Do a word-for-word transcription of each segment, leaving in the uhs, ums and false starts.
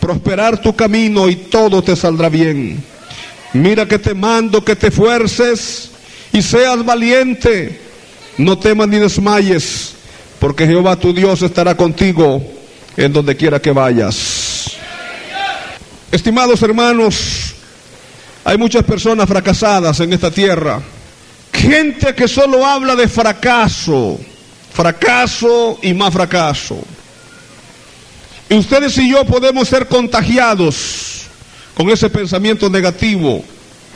prosperar tu camino y todo te saldrá bien. Mira que te mando que te esfuerces y seas valiente. No temas ni desmayes, porque Jehová tu Dios estará contigo en donde quiera que vayas. Estimados hermanos, hay muchas personas fracasadas en esta tierra. Gente que solo habla de fracaso, fracaso y más fracaso. Y ustedes y yo podemos ser contagiados con ese pensamiento negativo.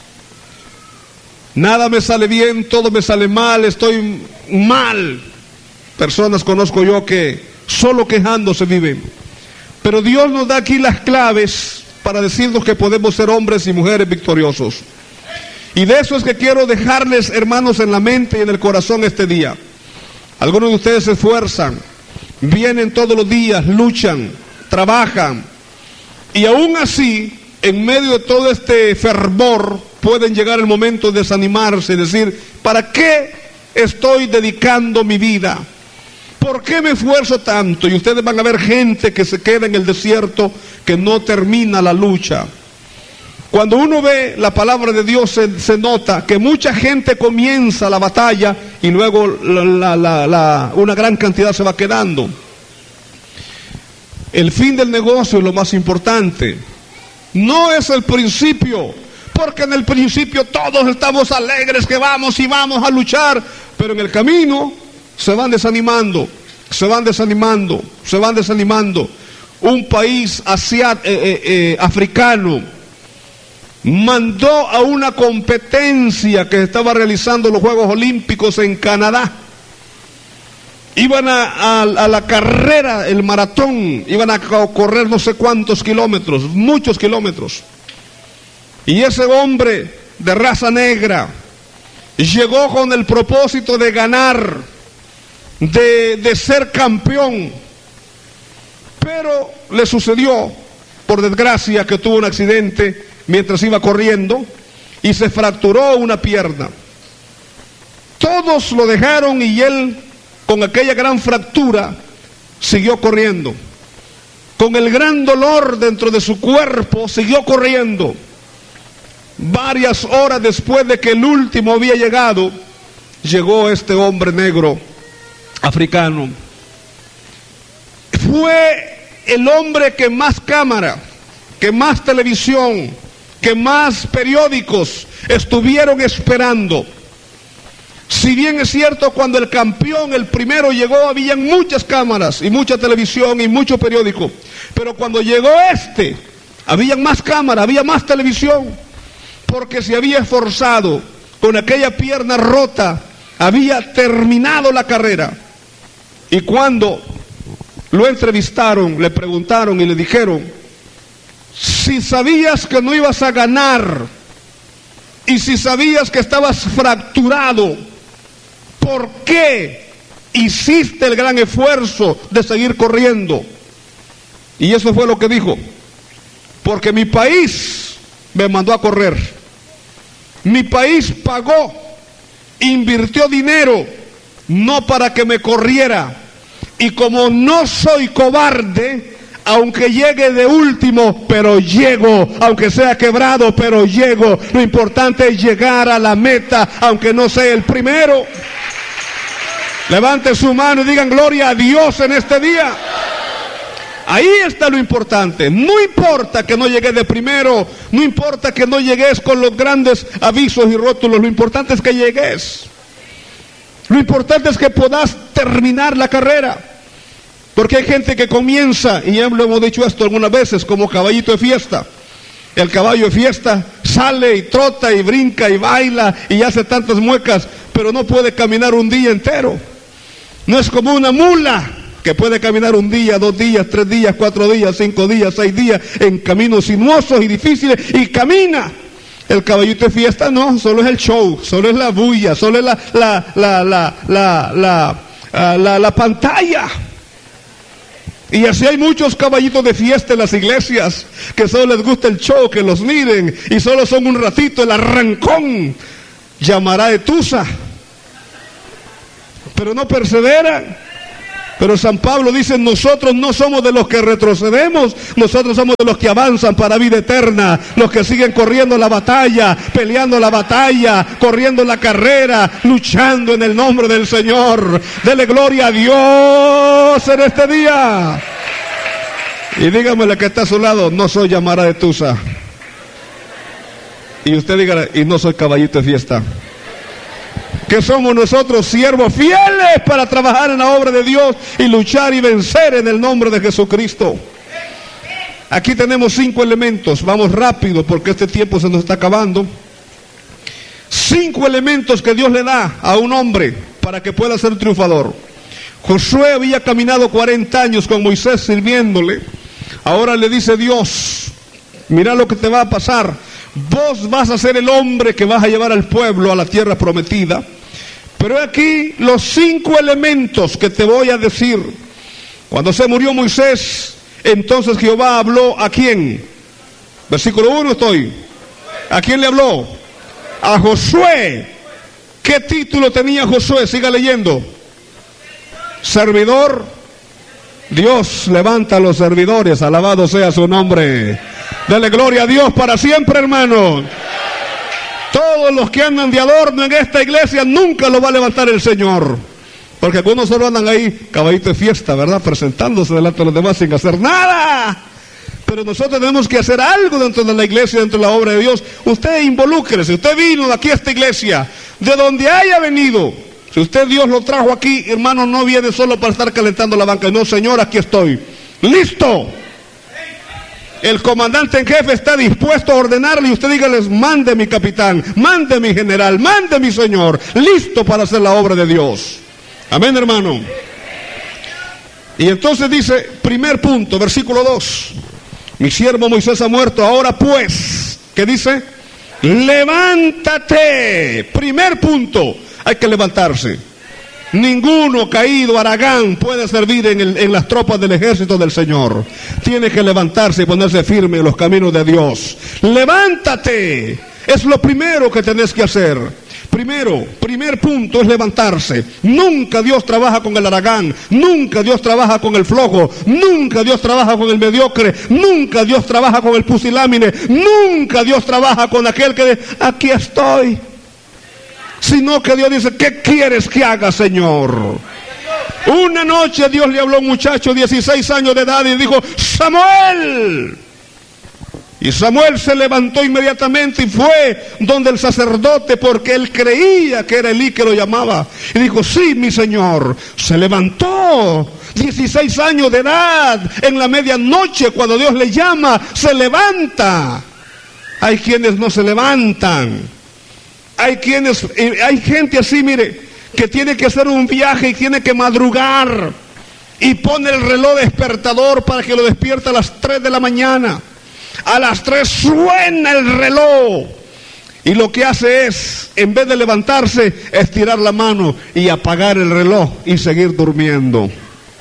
Nada me sale bien, todo me sale mal, estoy mal. Personas conozco yo que solo quejándose viven. Pero Dios nos da aquí las claves para decirnos que podemos ser hombres y mujeres victoriosos. Y de eso es que quiero dejarles, hermanos, en la mente y en el corazón este día. Algunos de ustedes se esfuerzan, vienen todos los días, luchan, trabajan, y aún así, en medio de todo este fervor, pueden llegar el momento de desanimarse y decir, ¿para qué estoy dedicando mi vida? ¿Por qué me esfuerzo tanto? Y ustedes van a ver gente que se queda en el desierto, que no termina la lucha. Cuando uno ve la palabra de Dios, se, se nota que mucha gente comienza la batalla y luego la, la, la, la, una gran cantidad se va quedando. El fin del negocio es lo más importante. No es el principio, porque en el principio todos estamos alegres que vamos y vamos a luchar, pero en el camino se van desanimando, se van desanimando, se van desanimando. Un país asiat, eh, eh, eh, africano mandó a una competencia que estaba realizando los Juegos Olímpicos en Canadá. Iban a, a, a la carrera, el maratón, iban a correr no sé cuántos kilómetros, muchos kilómetros. Y ese hombre de raza negra llegó con el propósito de ganar, de, de ser campeón. Pero le sucedió, por desgracia, que tuvo un accidente mientras iba corriendo y se fracturó una pierna. Todos lo dejaron y él, con aquella gran fractura, siguió corriendo. Con el gran dolor dentro de su cuerpo, siguió corriendo. Varias horas después de que el último había llegado, llegó este hombre negro, africano. Fue el hombre que más cámara, que más televisión, que más periódicos estuvieron esperando. Si bien es cierto, cuando el campeón, el primero llegó, habían muchas cámaras y mucha televisión y mucho periódico, pero cuando llegó este, habían más cámaras, había más televisión, porque se había esforzado con aquella pierna rota, había terminado la carrera. Y cuando lo entrevistaron, le preguntaron y le dijeron, si sabías que no ibas a ganar, y si sabías que estabas fracturado, ¿por qué hiciste el gran esfuerzo de seguir corriendo? Y eso fue lo que dijo: porque mi país me mandó a correr, mi país pagó, invirtió dinero, no para que me corriera, y como no soy cobarde, aunque llegue de último, pero llego, aunque sea quebrado, pero llego. Lo importante es llegar a la meta, aunque no sea el primero. Levante su mano y digan gloria a Dios en este día. Ahí está lo importante. No importa que no llegues de primero, no importa que no llegues con los grandes avisos y rótulos, lo importante es que llegues. Lo importante es que puedas terminar la carrera. Porque hay gente que comienza, y ya lo hemos dicho esto algunas veces, como caballito de fiesta. El caballo de fiesta sale y trota y brinca y baila y hace tantas muecas, pero no puede caminar un día entero. No es como una mula que puede caminar un día, dos días, tres días, cuatro días, cinco días, seis días en caminos sinuosos y difíciles y camina. El caballito de fiesta no, solo es el show, solo es la bulla, solo es la, la, la, la, la, la, la, la, la pantalla. Y así hay muchos caballitos de fiesta en las iglesias que solo les gusta el show, que los miren, y solo son un ratito el arrancón, llamará de tusa, pero no perseveran. Pero San Pablo dice, nosotros no somos de los que retrocedemos, nosotros somos de los que avanzan para vida eterna, los que siguen corriendo la batalla, peleando la batalla, corriendo la carrera, luchando en el nombre del Señor. Dele gloria a Dios en este día. Y dígame la que está a su lado, no soy llamada de Tusa. Y usted diga, y no soy caballito de fiesta. Que somos nosotros siervos fieles para trabajar en la obra de Dios y luchar y vencer en el nombre de Jesucristo. Aquí tenemos cinco elementos, vamos rápido porque este tiempo se nos está acabando. Cinco elementos que Dios le da a un hombre para que pueda ser triunfador. Josué había caminado cuarenta años con Moisés sirviéndole. Ahora le dice Dios, mira lo que te va a pasar. Vos vas a ser el hombre que vas a llevar al pueblo a la tierra prometida. Pero aquí los cinco elementos que te voy a decir. Cuando se murió Moisés, entonces Jehová habló ¿a quién? Versículo uno estoy. ¿A quién le habló? A Josué. ¿Qué título tenía Josué? Siga leyendo. Servidor. Dios levanta a los servidores, alabado sea su nombre. Dale gloria a Dios para siempre, hermano. Todos los que andan de adorno en esta iglesia nunca lo va a levantar el Señor. Porque algunos solo andan ahí, caballito de fiesta, ¿verdad? Presentándose delante de los demás sin hacer nada. Pero nosotros tenemos que hacer algo dentro de la iglesia, dentro de la obra de Dios. Usted involúcrese, usted vino de aquí a esta iglesia, de donde haya venido. Si usted Dios lo trajo aquí, hermano, no viene solo para estar calentando la banca. No, Señor, aquí estoy. ¡Listo! El comandante en jefe está dispuesto a ordenarle y usted dígales, mande mi capitán, mande mi general, mande mi señor, listo para hacer la obra de Dios. Amén, hermano. Y entonces dice, primer punto, versículo dos. Mi siervo Moisés ha muerto, ahora pues, ¿qué dice? Levántate. Primer punto, hay que levantarse. Ninguno caído Aragán puede servir en, el, en las tropas del ejército del Señor. Tiene que levantarse y ponerse firme en los caminos de Dios. Levántate. Es lo primero que tenés que hacer. Primero, primer punto es levantarse. Nunca Dios trabaja con el Aragán. Nunca Dios trabaja con el flojo. Nunca Dios trabaja con el mediocre. Nunca Dios trabaja con el pusilánime. Nunca Dios trabaja con aquel que dice, aquí estoy. Sino que Dios dice, ¿qué quieres que haga, Señor? Una noche Dios le habló a un muchacho de dieciséis años de edad y dijo, Samuel. Y Samuel se levantó inmediatamente y fue donde el sacerdote, porque él creía que era Elí que lo llamaba. Y dijo, sí, mi señor. Se levantó, dieciséis años de edad, en la medianoche, cuando Dios le llama, se levanta. Hay quienes no se levantan. Hay quienes, hay gente así, mire, que tiene que hacer un viaje y tiene que madrugar y pone el reloj despertador para que lo despierte a las tres de la mañana. A las tres suena el reloj y lo que hace es, en vez de levantarse, estirar la mano y apagar el reloj y seguir durmiendo.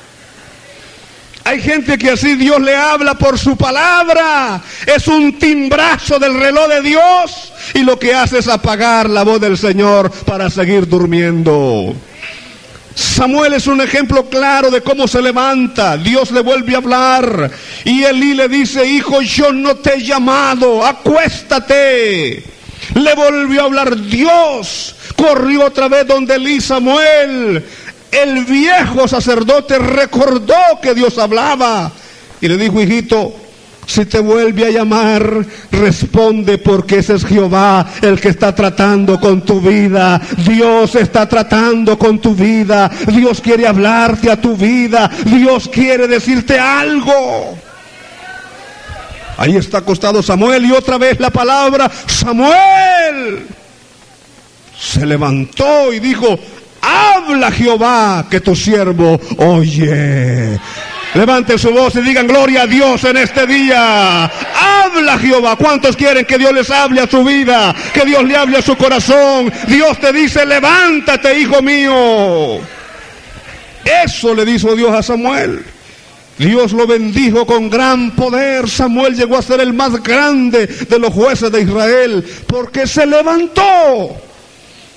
Hay gente que así Dios le habla por su palabra. Es un timbrazo del reloj de Dios y lo que hace es apagar la voz del Señor para seguir durmiendo. Samuel es un ejemplo claro de cómo se levanta. Dios le vuelve a hablar y Elí le dice, hijo, yo no te he llamado, acuéstate. Le volvió a hablar Dios. Corrió otra vez donde Elí, Samuel. El viejo sacerdote recordó que Dios hablaba y le dijo, hijito, si te vuelve a llamar, responde, porque ese es Jehová el que está tratando con tu vida. Dios está tratando con tu vida. Dios quiere hablarte a tu vida. Dios quiere decirte algo. Ahí está acostado Samuel y otra vez la palabra, Samuel. Se levantó y dijo, habla Jehová, que tu siervo oye. Levanten su voz y digan gloria a Dios en este día. Habla Jehová. ¿Cuántos quieren que Dios les hable a su vida? Que Dios le hable a su corazón. Dios te dice, levántate, hijo mío. Eso le dijo Dios a Samuel. Dios lo bendijo con gran poder. Samuel llegó a ser el más grande de los jueces de Israel, porque se levantó.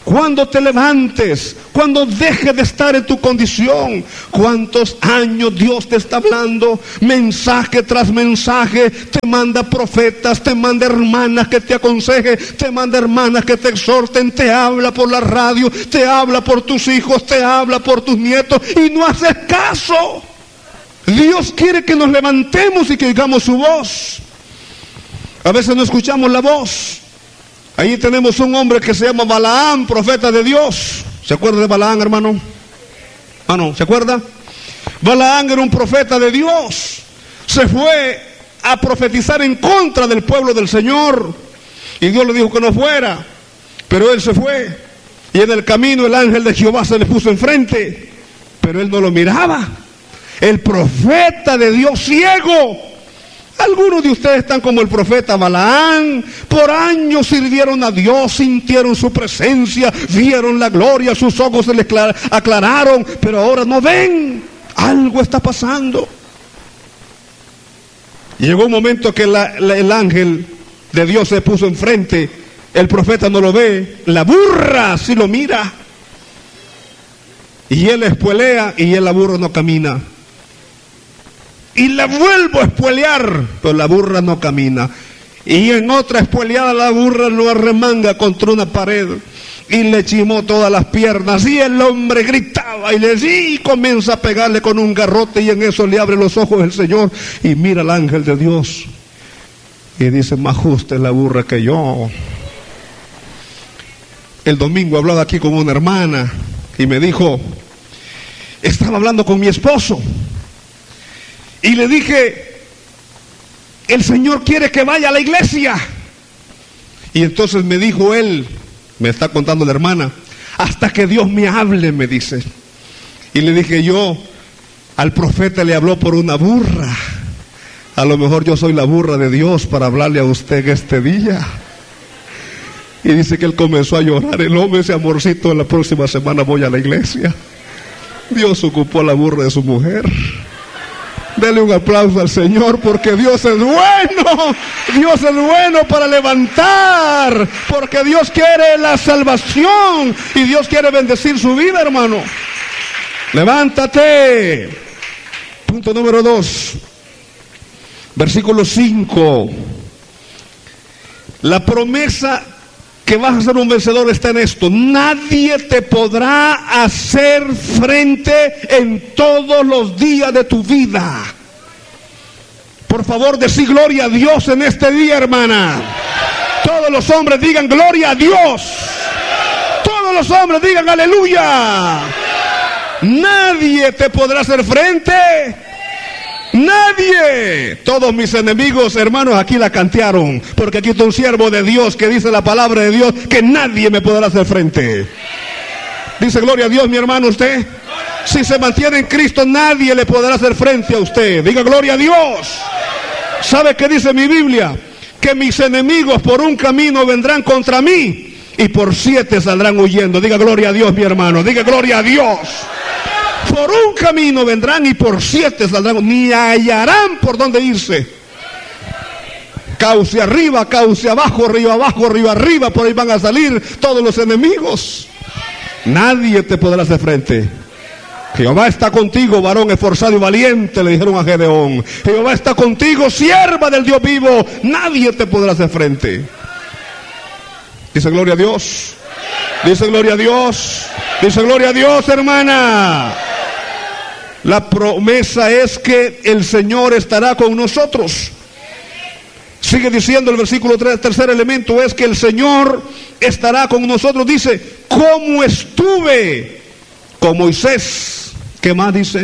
cuando te levantes, cuando dejes de estar en tu condición. ¿Cuántos años Dios te está hablando? Mensaje tras mensaje. Te manda profetas, te manda hermanas que te aconsejen, te manda hermanas que te exhorten, te habla por la radio, te habla por tus hijos, te habla por tus nietos, y no haces caso. Dios quiere que nos levantemos y que oigamos su voz. A veces no escuchamos la voz. Ahí tenemos un hombre que se llama Balaam, profeta de Dios. ¿Se acuerda de Balaam, hermano? Ah, no, ¿se acuerda? Balaam era un profeta de Dios. Se fue a profetizar en contra del pueblo del Señor. Y Dios le dijo que no fuera. Pero él se fue. Y en el camino el ángel de Jehová se le puso enfrente. Pero él no lo miraba. El profeta de Dios ciego. Algunos de ustedes están como el profeta Balaam. Por años sirvieron a Dios, sintieron su presencia, vieron la gloria, sus ojos se les aclararon, pero ahora no ven. Algo está pasando. Llegó un momento que la, la, el ángel de Dios se puso enfrente. El profeta no lo ve, la burra sí lo mira. Y él espuelea y él, la burra, no camina. Y la vuelvo a espuelear, pero la burra no camina. Y en otra espueleada la burra lo arremanga contra una pared y le chimó todas las piernas. Y el hombre gritaba y le decía, y comienza a pegarle con un garrote, y en eso le abre los ojos el Señor y mira al ángel de Dios y dice: más justa es la burra que yo. El domingo hablaba aquí con una hermana y me dijo, estaba hablando con mi esposo y le dije, el Señor quiere que vaya a la iglesia. Y entonces me dijo él, me está contando la hermana, hasta que Dios me hable, me dice. Y le dije yo, al profeta le habló por una burra. A lo mejor yo soy la burra de Dios para hablarle a usted este día. Y dice que él comenzó a llorar. El hombre, ese amorcito, la próxima semana voy a la iglesia. Dios ocupó la burra de su mujer. Dele un aplauso al Señor, porque Dios es bueno. Dios es bueno para levantar, porque Dios quiere la salvación y Dios quiere bendecir su vida, hermano. Levántate. Punto número dos, versículo cinco. La promesa que vas a ser un vencedor está en esto: nadie te podrá hacer frente en todos los días de tu vida. Por favor, decí gloria a Dios en este día, hermana. Todos los hombres digan gloria a Dios. Todos los hombres digan aleluya. Nadie te podrá hacer frente. Nadie. Todos mis enemigos, hermanos, aquí la cantearon, porque aquí está un siervo de Dios que dice la palabra de Dios, que nadie me podrá hacer frente. Dice gloria a Dios, mi hermano, usted. Si se mantiene en Cristo, nadie le podrá hacer frente a usted. Diga gloria a Dios. ¿Sabe qué dice mi Biblia? Que mis enemigos por un camino vendrán contra mí y por siete saldrán huyendo. Diga gloria a Dios, mi hermano. Diga gloria a Dios. Por un camino vendrán y por siete saldrán, ni hallarán por dónde irse. Cauce arriba, cauce abajo, río abajo, río arriba, por ahí van a salir todos los enemigos. Nadie te podrá hacer frente. Jehová está contigo, varón esforzado y valiente, le dijeron a Gedeón. Jehová está contigo, sierva del Dios vivo, nadie te podrá hacer frente. Dice gloria a Dios. Dice gloria a Dios. Dice gloria a Dios, hermana. La promesa es que el Señor estará con nosotros. Sigue diciendo el versículo tres, el tercer elemento es que el Señor estará con nosotros. Dice, como estuve con Moisés. ¿Qué más dice?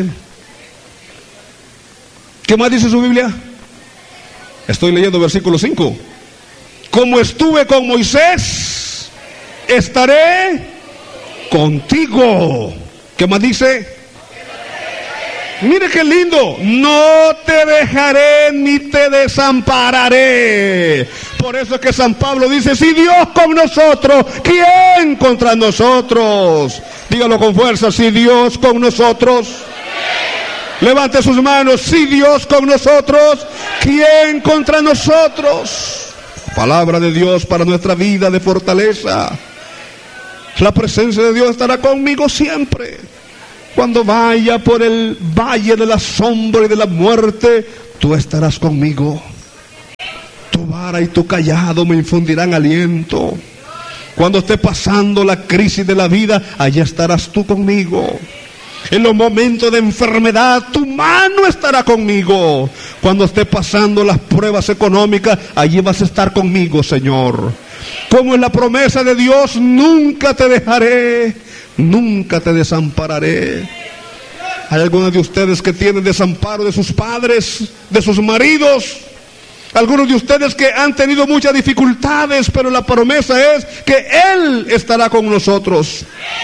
¿Qué más dice su Biblia? Estoy leyendo versículo cinco. Como estuve con Moisés, estaré contigo. ¿Qué más dice? Mire qué lindo. No te dejaré ni te desampararé. Por eso es que San Pablo dice, si Dios con nosotros, ¿quién contra nosotros? Dígalo con fuerza, si Dios con nosotros. Levante sus manos, si Dios con nosotros, ¿quién contra nosotros? Palabra de Dios para nuestra vida de fortaleza. La presencia de Dios estará conmigo siempre. Cuando vaya por el valle de la sombra y de la muerte, tú estarás conmigo. Tu vara y tu callado me infundirán aliento. Cuando esté pasando la crisis de la vida, allí estarás tú conmigo. En los momentos de enfermedad, tu mano estará conmigo. Cuando esté pasando las pruebas económicas, allí vas a estar conmigo, Señor. Como en la promesa de Dios, nunca te dejaré, nunca te desampararé. Hay algunos de ustedes que tienen desamparo de sus padres, de sus maridos. Algunos de ustedes que han tenido muchas dificultades, pero la promesa es que Él estará con nosotros.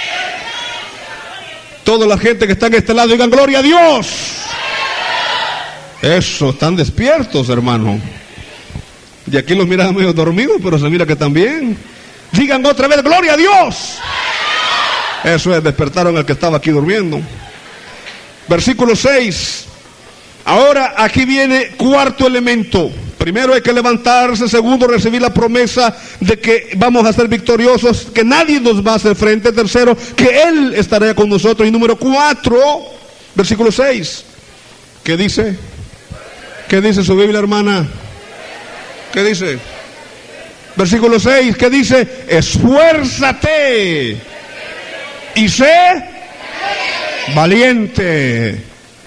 Toda la gente que está en este lado, digan gloria a Dios. Eso, están despiertos, hermano. Y aquí los miran medio dormidos, pero se mira que también. Digan otra vez, gloria a Dios. Eso es, despertaron al que estaba aquí durmiendo. Versículo seis. Ahora aquí viene cuarto elemento. Primero hay que levantarse. Segundo, recibir la promesa de que vamos a ser victoriosos, que nadie nos va a hacer frente. Tercero, que Él estará con nosotros. Y número cuatro, versículo seis. ¿Qué dice? ¿Qué dice su Biblia, hermana? ¿Qué dice? Versículo seis, ¿qué dice? Esfuérzate y sé valiente.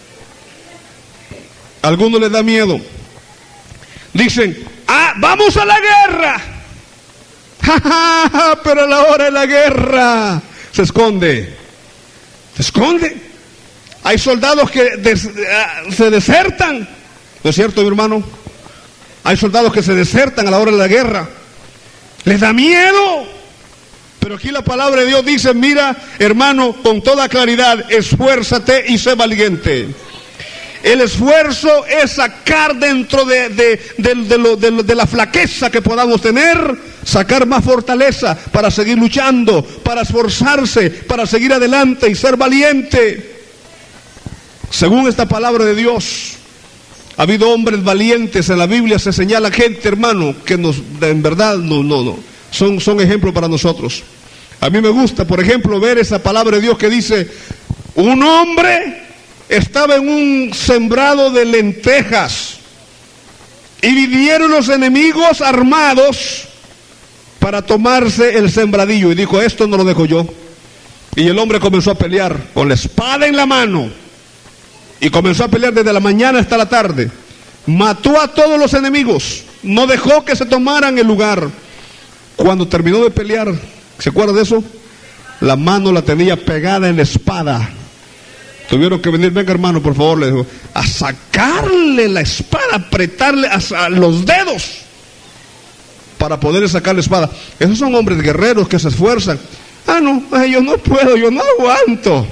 ¿A alguno les da miedo? Dicen, ah, vamos a la guerra. Ja, ja, ja, pero a la hora de la guerra se esconde. Se esconde. Hay soldados que des, uh, se desertan. ¿No es cierto, mi hermano? Hay soldados que se desertan a la hora de la guerra. Les da miedo. Pero aquí la palabra de Dios dice, mira, hermano, con toda claridad, esfuérzate y sé valiente. El esfuerzo es sacar dentro de, de, de, de, lo, de, de la flaqueza que podamos tener, sacar más fortaleza para seguir luchando, para esforzarse, para seguir adelante y ser valiente. Según esta palabra de Dios, ha habido hombres valientes en la Biblia. Se señala gente, hermano, que nos, en verdad, no, no, no, son, son ejemplos para nosotros. A mí me gusta, por ejemplo, ver esa palabra de Dios que dice, un hombre estaba en un sembrado de lentejas y vinieron los enemigos armados para tomarse el sembradillo, y dijo, esto no lo dejo yo. Y el hombre comenzó a pelear con la espada en la mano y comenzó a pelear desde la mañana hasta la tarde. Mató a todos los enemigos, no dejó que se tomaran el lugar. Cuando terminó de pelear, ¿se acuerda de eso? La mano la tenía pegada en la espada. Tuvieron que venir, venga hermano, por favor, le dijo, a sacarle la espada, apretarle a, a los dedos para poder sacar la espada. Esos son hombres guerreros que se esfuerzan. Ah, no, ay, yo no puedo, yo no aguanto.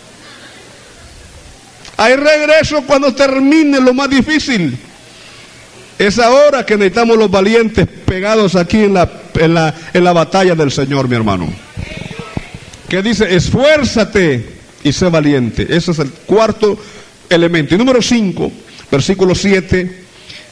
Hay regreso cuando termine lo más difícil. Es ahora que necesitamos los valientes pegados aquí en la, en la, en la batalla del Señor, mi hermano. Que dice, esfuérzate y sé valiente. Ese es el cuarto elemento. Y número cinco, versículo siete.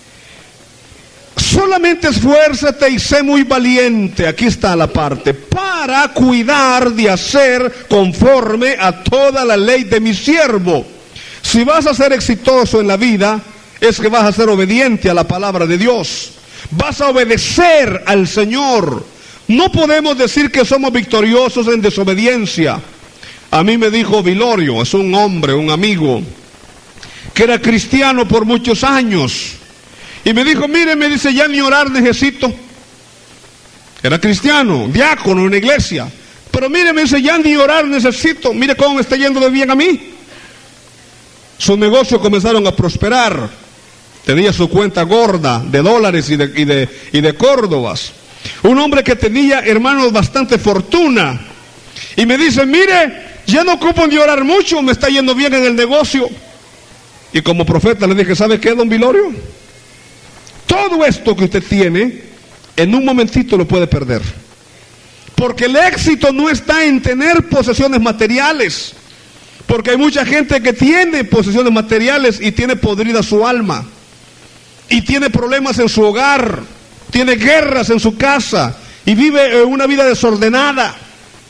Solamente esfuérzate y sé muy valiente. Aquí está la parte. Para cuidar de hacer conforme a toda la ley de mi siervo. Si vas a ser exitoso en la vida, es que vas a ser obediente a la palabra de Dios. Vas a obedecer al Señor. No podemos decir que somos victoriosos en desobediencia. A mí me dijo Vilorio, es un hombre, un amigo, que era cristiano por muchos años. Y me dijo, mire, me dice, ya ni orar necesito. Era cristiano, diácono en una iglesia. Pero mire, me dice, ya ni orar necesito. Mire cómo me está yendo de bien a mí. Sus negocios comenzaron a prosperar. Tenía su cuenta gorda de dólares y de, y de, y de córdobas. Un hombre que tenía, hermanos, bastante fortuna. Y me dice, mire, ya no ocupo ni orar mucho, me está yendo bien en el negocio. Y como profeta le dije, ¿sabe qué, don Vilorio? Todo esto que usted tiene, en un momentito lo puede perder. Porque el éxito no está en tener posesiones materiales. Porque hay mucha gente que tiene posesiones materiales y tiene podrida su alma. Y tiene problemas en su hogar. Tiene guerras en su casa. Y vive una vida desordenada.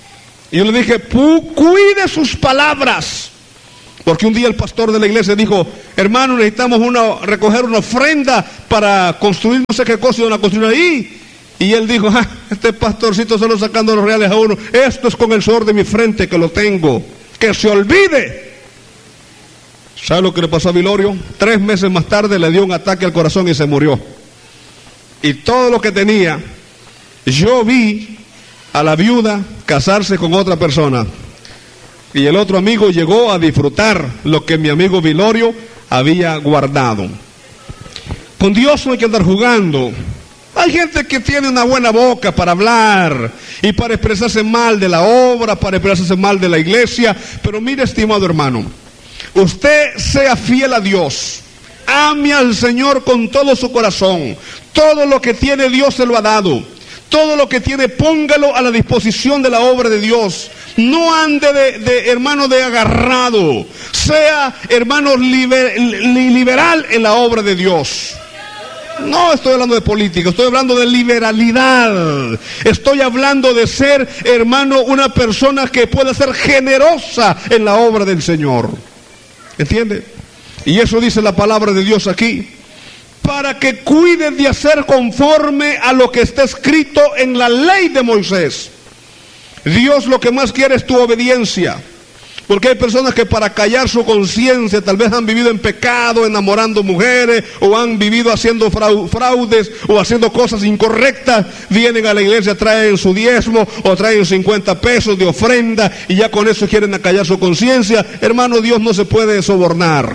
Y yo le dije, cuide sus palabras. Porque un día el pastor de la iglesia dijo, hermano, necesitamos una, recoger una ofrenda para construir no sé qué cosa y van a construir ahí. Y él dijo, ah, este pastorcito solo sacando los reales a uno. Esto es con el sudor de mi frente que lo tengo. Que se olvide. ¿Sabe lo que le pasó a Vilorio? Tres meses más tarde le dio un ataque al corazón y se murió. Y todo lo que tenía, yo vi a la viuda casarse con otra persona. Y el otro amigo llegó a disfrutar lo que mi amigo Vilorio había guardado. Con Dios no hay que andar jugando. Hay gente que tiene una buena boca para hablar y para expresarse mal de la obra, para expresarse mal de la iglesia. Pero mire, estimado hermano, usted sea fiel a Dios. Ame al Señor con todo su corazón. Todo lo que tiene Dios se lo ha dado. Todo lo que tiene, póngalo a la disposición de la obra de Dios. No ande de, de hermano de agarrado. Sea hermano liber, liberal en la obra de Dios. No estoy hablando de política, estoy hablando de liberalidad. Estoy hablando de ser, hermano, una persona que pueda ser generosa en la obra del Señor. ¿Entiende? Y eso dice la palabra de Dios aquí. Para que cuiden de hacer conforme a lo que está escrito en la ley de Moisés. Dios lo que más quiere es tu obediencia. Porque hay personas que para callar su conciencia tal vez han vivido en pecado, enamorando mujeres, o han vivido haciendo fraudes o haciendo cosas incorrectas. Vienen a la iglesia, traen su diezmo o traen cincuenta pesos de ofrenda y ya con eso quieren acallar su conciencia. Hermano, Dios no se puede sobornar.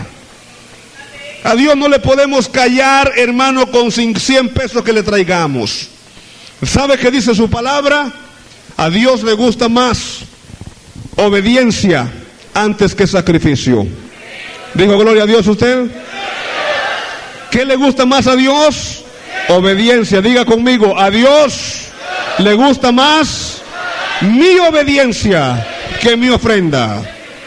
A Dios no le podemos callar, hermano, con cien pesos que le traigamos. ¿Sabe qué dice su palabra? A Dios le gusta más obediencia antes que sacrificio. ¿Dijo gloria a Dios usted? ¿Qué le gusta más a Dios? Obediencia. Diga conmigo, a Dios le gusta más mi obediencia que mi ofrenda.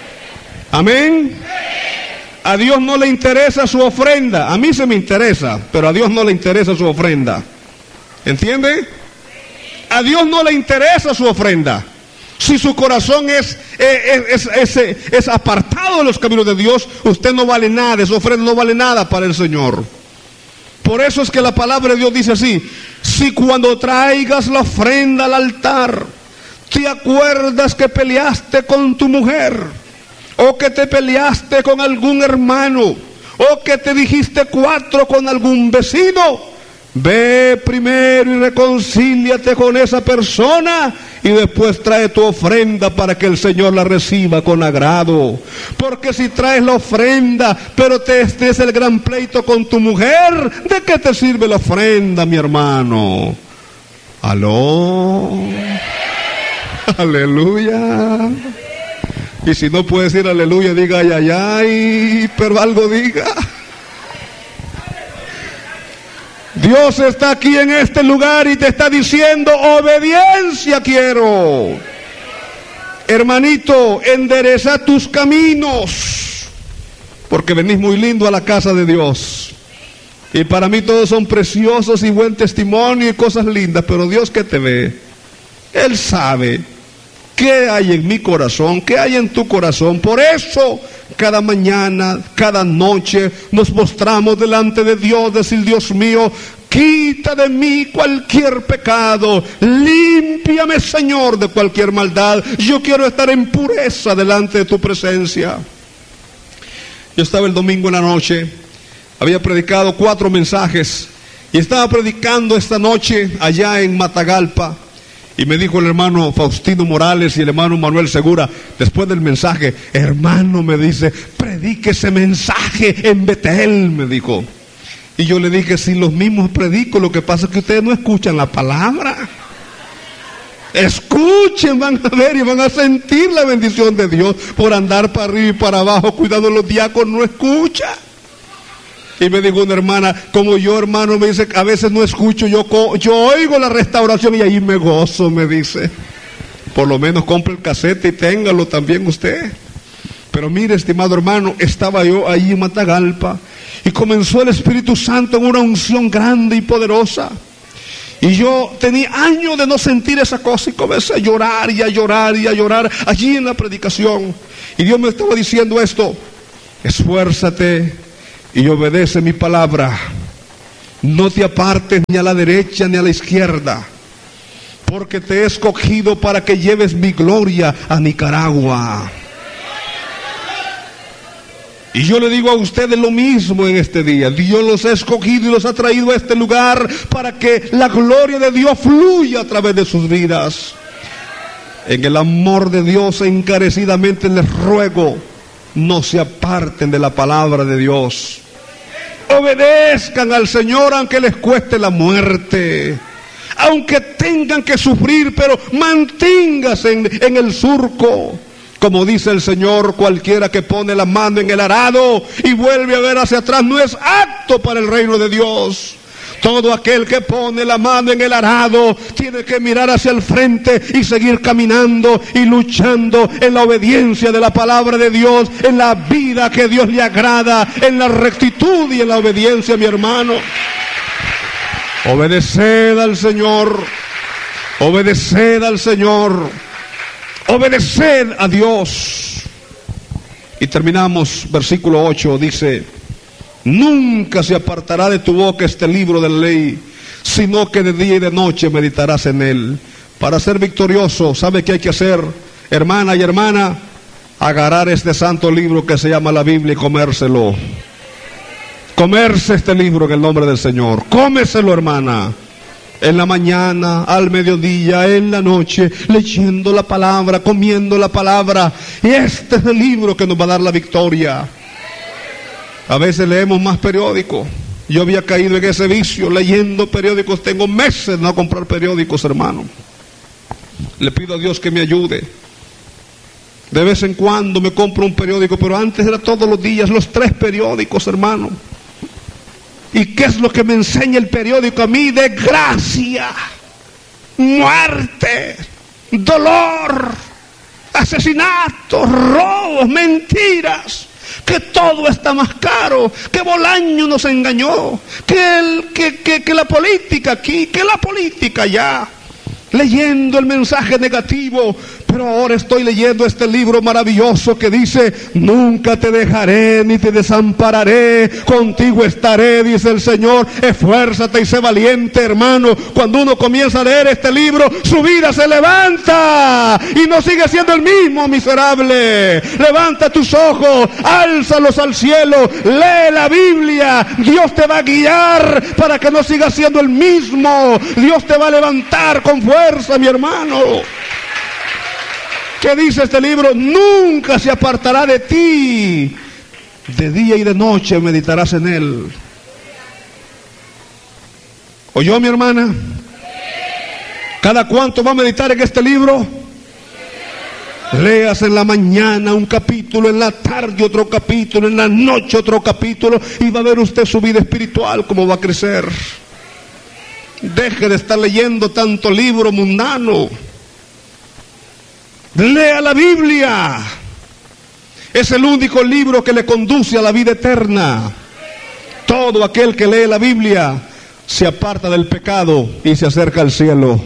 Amén. A Dios no le interesa su ofrenda. A mí se me interesa, pero a Dios no le interesa su ofrenda. ¿Entiende? A Dios no le interesa su ofrenda. Si su corazón es, es, es, es, es apartado de los caminos de Dios, usted no vale nada, su ofrenda no vale nada para el Señor. Por eso es que la palabra de Dios dice así: si cuando traigas la ofrenda al altar, te acuerdas que peleaste con tu mujer, o que te peleaste con algún hermano, o que te dijiste cuatro con algún vecino, ve primero y reconcíliate con esa persona y después trae tu ofrenda para que el Señor la reciba con agrado. Porque si traes la ofrenda pero te estés el gran pleito con tu mujer, ¿de qué te sirve la ofrenda, mi hermano? ¿Aló? Aleluya. Y si no puede decir aleluya, diga ay, ay, ay, pero algo diga. Dios está aquí en este lugar y te está diciendo, obediencia quiero. Hermanito, endereza tus caminos, porque venís muy lindo a la casa de Dios. Y para mí todos son preciosos y buen testimonio y cosas lindas, pero Dios que te ve, Él sabe qué hay en mi corazón, qué hay en tu corazón. Por eso cada mañana, cada noche nos postramos delante de Dios, decir, Dios mío, quita de mí cualquier pecado, límpiame, Señor, de cualquier maldad. Yo quiero estar en pureza delante de tu presencia. Yo estaba el domingo en la noche, había predicado cuatro mensajes y estaba predicando esta noche allá en Matagalpa. Y me dijo el hermano Faustino Morales y el hermano Manuel Segura, después del mensaje, hermano, me dice, predique ese mensaje en Betel, me dijo. Y yo le dije, si los mismos predico, lo que pasa es que ustedes no escuchan la palabra. Escuchen, van a ver y van a sentir la bendición de Dios por andar para arriba y para abajo, cuidando los diáconos, no escucha. Y me dijo una hermana, como yo, hermano, me dice, a veces no escucho, yo, yo oigo la restauración y ahí me gozo, me dice. Por lo menos compre el casete y téngalo también usted. Pero mire, estimado hermano, estaba yo ahí en Matagalpa y comenzó el Espíritu Santo en una unción grande y poderosa. Y yo tenía años de no sentir esa cosa y comencé a llorar y a llorar y a llorar allí en la predicación. Y Dios me estaba diciendo esto: esfuérzate y obedece mi palabra. No te apartes ni a la derecha ni a la izquierda, porque te he escogido para que lleves mi gloria a Nicaragua. Y yo le digo a ustedes lo mismo en este día. Dios los ha escogido y los ha traído a este lugar para que la gloria de Dios fluya a través de sus vidas. En el amor de Dios encarecidamente les ruego, no se aparten de la palabra de Dios. Obedezcan al Señor aunque les cueste la muerte, aunque tengan que sufrir, pero manténgase en, en el surco. Como dice el Señor, cualquiera que pone la mano en el arado y vuelve a ver hacia atrás no es apto para el reino de Dios. Todo aquel que pone la mano en el arado tiene que mirar hacia el frente y seguir caminando y luchando en la obediencia de la palabra de Dios, en la vida que Dios le agrada, en la rectitud y en la obediencia, mi hermano. Obedeced al Señor, obedeced al Señor, obedeced a Dios. Y terminamos, versículo ocho, dice: nunca se apartará de tu boca este libro de la ley, sino que de día y de noche meditarás en él. Para ser victorioso, ¿sabe qué hay que hacer, hermana y hermana? Agarrar este santo libro que se llama la Biblia y comérselo. Comerse este libro en el nombre del Señor. Cómeselo, hermana. En la mañana, al mediodía, en la noche, leyendo la palabra, comiendo la palabra. Y este es el libro que nos va a dar la victoria. A veces leemos más periódicos. Yo había caído en ese vicio, leyendo periódicos. Tengo meses de no comprar periódicos, hermano. Le pido a Dios que me ayude. De vez en cuando me compro un periódico, pero antes era todos los días, los tres periódicos, hermano. ¿Y qué es lo que me enseña el periódico a mí? Desgracia, muerte, dolor, asesinatos, robos, mentiras. Que todo está más caro, que Bolaño nos engañó, que, el, que, que, que la política aquí, que la política allá. Leyendo el mensaje negativo, pero ahora estoy leyendo este libro maravilloso que dice: nunca te dejaré ni te desampararé, contigo estaré, dice el Señor. Esfuérzate y sé valiente, hermano. Cuando uno comienza a leer este libro, su vida se levanta y no sigue siendo el mismo miserable. Levanta tus ojos, álzalos al cielo, lee la Biblia. Dios te va a guiar para que no sigas siendo el mismo. Dios te va a levantar con fuerza, mi hermano. ¿Qué dice este libro? Nunca se apartará de ti, de día y de noche meditarás en él. ¿Oyó, mi hermana? ¿Cada cuánto va a meditar en este libro? Léase en la mañana un capítulo, en la tarde otro capítulo, en la noche otro capítulo, y va a ver usted su vida espiritual cómo va a crecer. Deje de estar leyendo tanto libro mundano. Lea la Biblia. Es el único libro que le conduce a la vida eterna. Todo aquel que lee la Biblia se aparta del pecado y se acerca al cielo.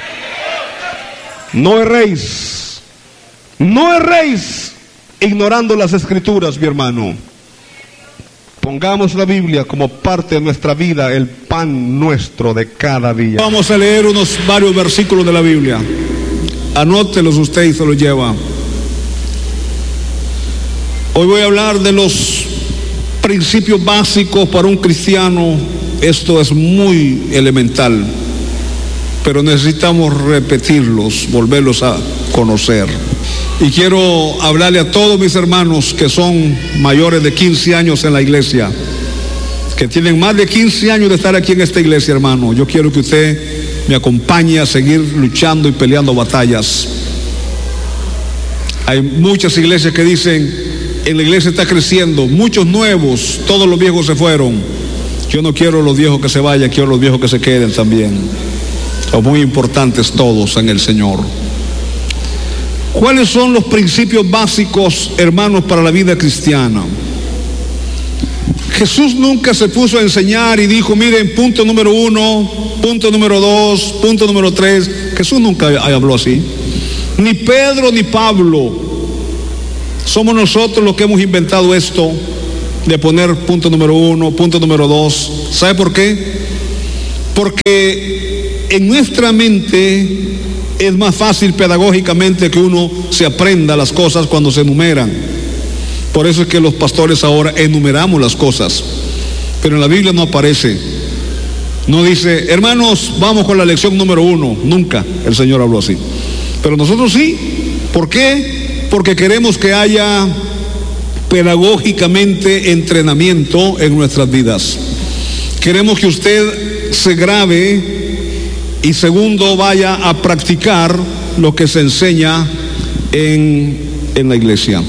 No erréis, no erréis ignorando las Escrituras, mi hermano. Pongamos la Biblia como parte de nuestra vida, el pan nuestro de cada día. Vamos a leer unos varios versículos de la Biblia. Anótelos usted y se los lleva. Hoy voy a hablar de los principios básicos para un cristiano. Esto es muy elemental, pero necesitamos repetirlos, volverlos a conocer. Y quiero hablarle a todos mis hermanos que son mayores de quince años en la iglesia, que tienen más de quince años de estar aquí en esta iglesia, hermano. Yo quiero que usted me acompañe a seguir luchando y peleando batallas. Hay muchas iglesias que dicen: en la iglesia está creciendo, muchos nuevos, todos los viejos se fueron. Yo no quiero los viejos que se vayan, quiero los viejos que se queden también. Son muy importantes todos en el Señor. ¿Cuáles son los principios básicos, hermanos, para la vida cristiana? Jesús nunca se puso a enseñar y dijo, miren, punto número uno, punto número dos, punto número tres. Jesús nunca habló así. Ni Pedro ni Pablo. Somos nosotros los que hemos inventado esto de poner punto número uno, punto número dos. ¿Sabe por qué? Porque en nuestra mente es más fácil pedagógicamente que uno se aprenda las cosas cuando se enumeran. Por eso es que los pastores ahora enumeramos las cosas, pero en la Biblia no aparece. No dice, hermanos, vamos con la lección número uno. Nunca el Señor habló así. Pero nosotros sí. ¿Por qué? Porque queremos que haya pedagógicamente entrenamiento en nuestras vidas. Queremos que usted se grabe y segundo vaya a practicar lo que se enseña en, en la iglesia.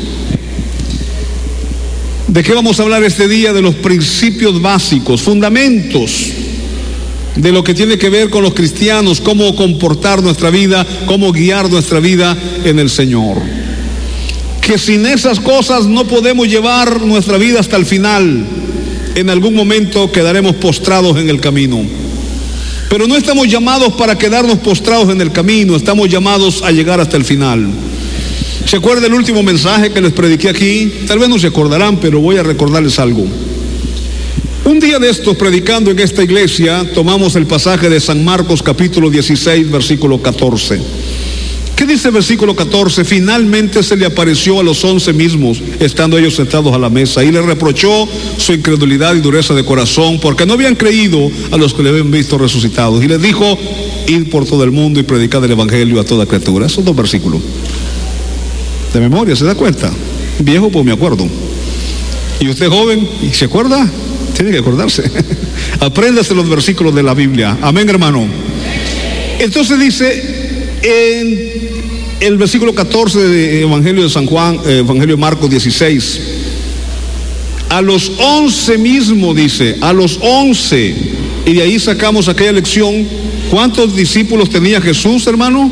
¿De qué vamos a hablar este día? De los principios básicos, fundamentos de lo que tiene que ver con los cristianos, cómo comportar nuestra vida, cómo guiar nuestra vida en el Señor. Que sin esas cosas no podemos llevar nuestra vida hasta el final. En algún momento quedaremos postrados en el camino. Pero no estamos llamados para quedarnos postrados en el camino, estamos llamados a llegar hasta el final. ¿Se acuerda el último mensaje que les prediqué aquí? Tal vez no se acordarán, pero voy a recordarles algo. Un día de estos, predicando en esta iglesia, tomamos el pasaje de San Marcos capítulo dieciséis, versículo catorce. ¿Qué dice el versículo catorce? Finalmente se le apareció a los once mismos, estando ellos sentados a la mesa, y le reprochó su incredulidad y dureza de corazón, porque no habían creído a los que le habían visto resucitados. Y les dijo, id por todo el mundo y predicad el evangelio a toda criatura. Esos dos versículos. De memoria, ¿se da cuenta? Viejo, pues me acuerdo. Y usted joven, ¿y se acuerda? Tiene que acordarse. Apréndase los versículos de la Biblia. Amén, hermano. Entonces dice en el versículo catorce del Evangelio de San Juan, eh, Evangelio de Marcos dieciséis, a los once mismo dice, a los once, y de ahí sacamos aquella lección. ¿Cuántos discípulos tenía Jesús, hermano?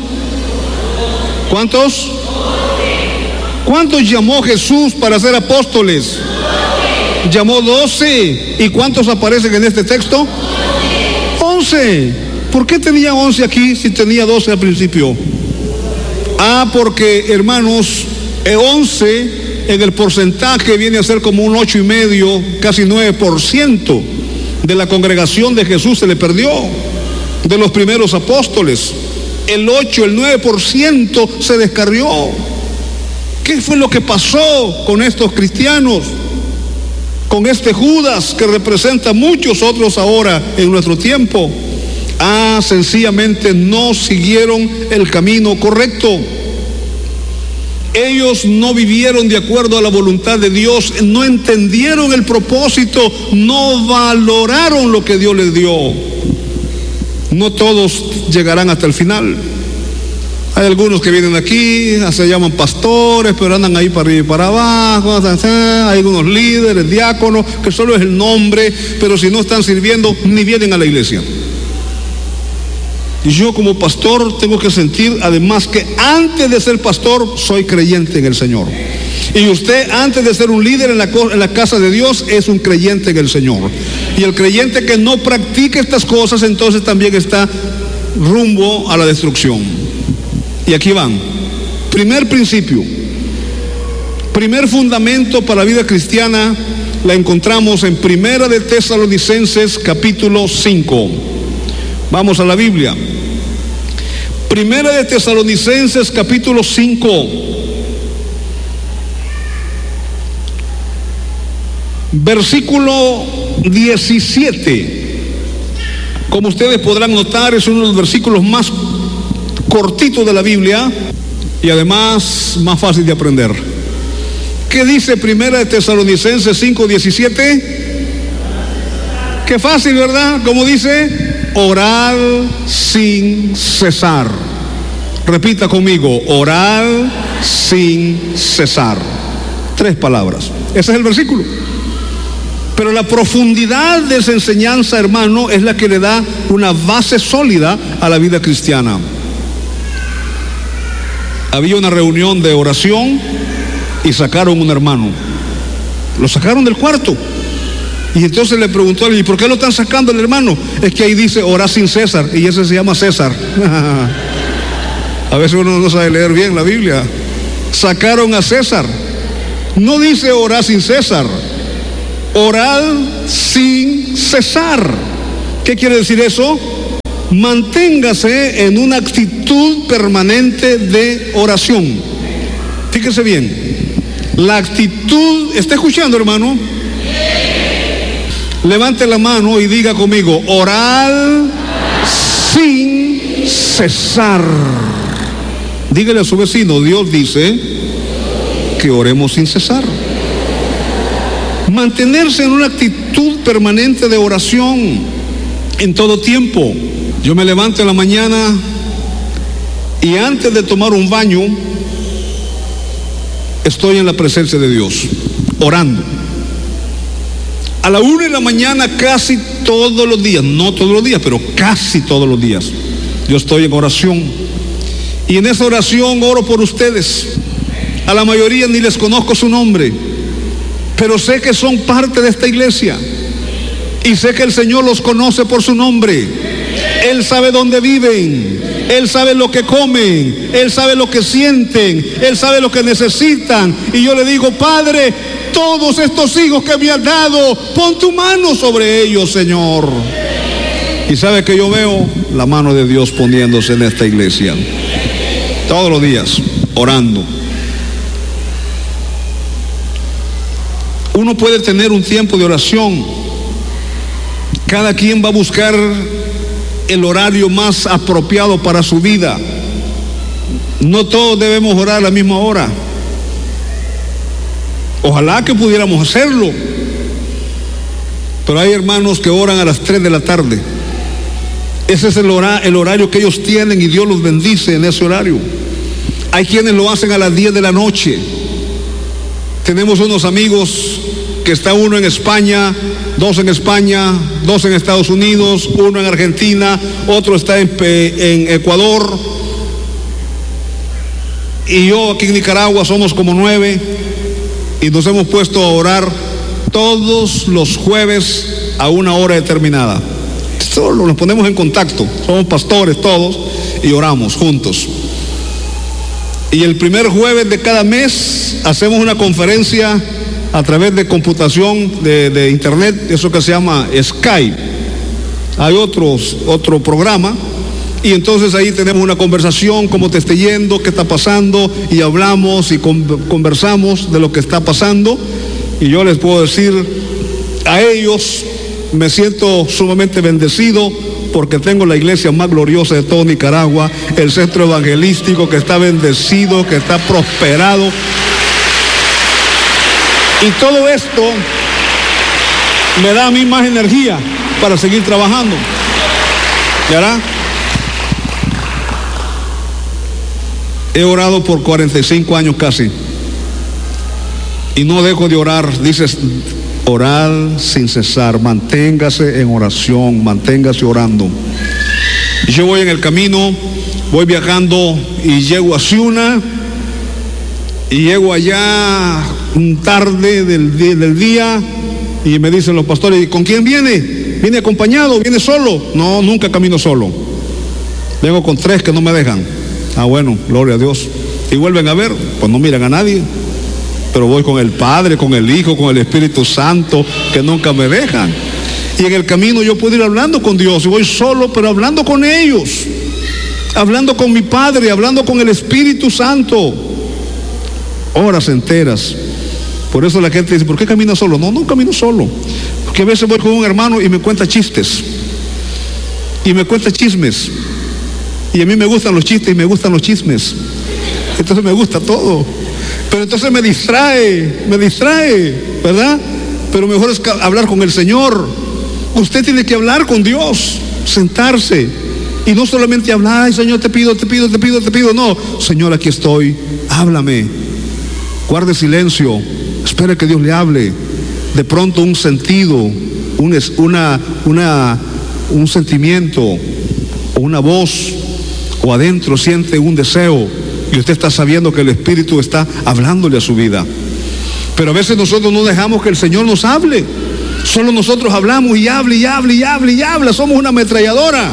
¿Cuántos? ¿Cuántos llamó Jesús para ser apóstoles? Llamó doce. ¿Y cuántos aparecen en este texto? Once. ¿Por qué tenía once aquí si tenía doce al principio? Ah, porque, hermanos, el once en el porcentaje viene a ser como un ocho y medio, casi nueve por ciento de la congregación de Jesús se le perdió, de los primeros apóstoles. El ocho, el nueve por ciento se descarrió. ¿Qué fue lo que pasó con estos cristianos? Con este Judas que representa a muchos otros ahora en nuestro tiempo. Ah, sencillamente no siguieron el camino correcto. Ellos no vivieron de acuerdo a la voluntad de Dios, no entendieron el propósito, no valoraron lo que Dios les dio. No todos llegarán hasta el final. Hay algunos que vienen aquí, se llaman pastores, pero andan ahí para arriba y para abajo. Hay algunos líderes, diáconos, que solo es el nombre, pero si no están sirviendo, ni vienen a la iglesia. Y yo como pastor tengo que sentir además que antes de ser pastor soy creyente en el Señor. Y usted antes de ser un líder en la, en la casa de Dios es un creyente en el Señor. Y el creyente que no practica estas cosas entonces también está rumbo a la destrucción. Y aquí van. Primer principio, primer fundamento para la vida cristiana, la encontramos en Primera de Tesalonicenses capítulo cinco. Vamos a la Biblia. Primera de Tesalonicenses capítulo cinco. Versículo diecisiete. Como ustedes podrán notar, es uno de los versículos más cortitos de la Biblia y además más fácil de aprender. ¿Qué dice Primera de Tesalonicenses cinco diecisiete? Qué fácil, ¿verdad? Como dice, orad sin cesar. Repita conmigo, orad sin cesar. Tres palabras. Ese es el versículo. Pero la profundidad de esa enseñanza, hermano, es la que le da una base sólida a la vida cristiana. Había una reunión de oración y sacaron un hermano. Lo sacaron del cuarto. Y entonces le preguntó a él, ¿y por qué lo están sacando el hermano? Es que ahí dice, orá sin César, y ese se llama César. A veces uno no sabe leer bien la Biblia. Sacaron a César. No dice orá sin César, orar sin cesar. ¿Qué quiere decir eso? Manténgase en una actitud permanente de oración. Fíjese bien, la actitud, ¿está escuchando, hermano? Levante la mano y diga conmigo, orar sin cesar. Dígale a su vecino, Dios dice que oremos sin cesar. Mantenerse en una actitud permanente de oración en todo tiempo. Yo me levanto en la mañana y antes de tomar un baño estoy en la presencia de Dios, orando. A la una de la mañana casi todos los días, no todos los días, pero casi todos los días, yo estoy en oración. Y en esa oración oro por ustedes. A la mayoría ni les conozco su nombre, pero sé que son parte de esta iglesia. Y sé que el Señor los conoce por su nombre. Él sabe dónde viven, Él sabe lo que comen, Él sabe lo que sienten, Él sabe lo que necesitan. Y yo le digo, Padre, todos estos hijos que me has dado, pon tu mano sobre ellos, Señor. Y sabe que yo veo la mano de Dios poniéndose en esta iglesia todos los días, orando. Uno puede tener un tiempo de oración. Cada quien va a buscar el horario más apropiado para su vida. No todos debemos orar a la misma hora. Ojalá que pudiéramos hacerlo, pero hay hermanos que oran a las tres de la tarde. Ese es el, hora, el horario que ellos tienen y Dios los bendice en ese horario. Hay quienes lo hacen a las diez de la noche. Tenemos unos amigos que está uno en España, dos en España, dos en Estados Unidos, uno en Argentina, otro está en, en Ecuador, y yo aquí en Nicaragua somos como nueve, y nos hemos puesto a orar todos los jueves a una hora determinada. Solo nos ponemos en contacto, somos pastores todos y oramos juntos. Y el primer jueves de cada mes hacemos una conferencia a través de computación, de, de internet, eso que se llama Skype. Hay otros, otro programa, y entonces ahí tenemos una conversación, cómo te esté yendo, qué está pasando, y hablamos y con, conversamos de lo que está pasando. Y yo les puedo decir a ellos, me siento sumamente bendecido porque tengo la iglesia más gloriosa de todo Nicaragua, el centro evangelístico que está bendecido, que está prosperado. Y todo esto me da a mí más energía para seguir trabajando. ¿Verdad? He orado por cuarenta y cinco años casi. Y no dejo de orar. Dices, orar sin cesar. Manténgase en oración, manténgase orando. Yo voy en el camino, voy viajando y llego a Ciuna. Y llego allá tarde del día, del día y me dicen los pastores, ¿y con quién viene? ¿Viene acompañado? ¿Viene solo? No, nunca camino solo. Vengo con tres que no me dejan. Ah, bueno, gloria a Dios. Y vuelven a ver, pues no miran a nadie. Pero voy con el Padre, con el Hijo, con el Espíritu Santo, que nunca me dejan. Y en el camino yo puedo ir hablando con Dios. Y voy solo, pero hablando con ellos. Hablando con mi Padre, hablando con el Espíritu Santo. Horas enteras. Por eso la gente dice, ¿por qué camina solo? No, no camino solo. Porque a veces voy con un hermano y me cuenta chistes. Y me cuenta chismes. Y a mí me gustan los chistes y me gustan los chismes. Entonces me gusta todo. Pero entonces me distrae, me distrae, ¿verdad? Pero mejor es hablar con el Señor. Usted tiene que hablar con Dios, sentarse. Y no solamente hablar, ay Señor, te pido, te pido, te pido, te pido. No, Señor, aquí estoy, háblame. Guarde silencio, espere que Dios le hable. De pronto un sentido, un, una, una, un sentimiento, o una voz, o adentro siente un deseo, y usted está sabiendo que el Espíritu está hablándole a su vida. Pero a veces nosotros no dejamos que el Señor nos hable. Solo nosotros hablamos y habla y habla y habla y habla. Somos una ametralladora.